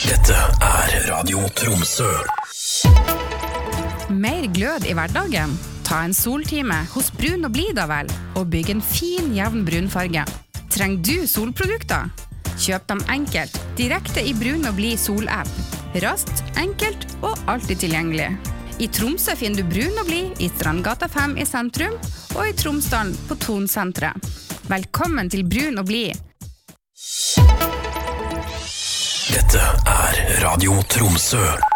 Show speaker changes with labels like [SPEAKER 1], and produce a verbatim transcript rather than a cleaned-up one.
[SPEAKER 1] Dette er Radio Tromsø.
[SPEAKER 2] Mer glød i hverdagen? Ta en soltime hos Brun og Blid da vel, og bygg en fin, jevn brunfarge. Trenger du solprodukter? Kjøp dem enkelt, direkte i Brun og Blid solapp. Raskt, enkelt og alltid tilgjengelig. I Tromsø finner du Brun og Blid i Strandgata fem i sentrum, og i Tromsdalen på Tonsentret. Velkommen til Brun og Blid.
[SPEAKER 1] Dette er Radio Tromsø.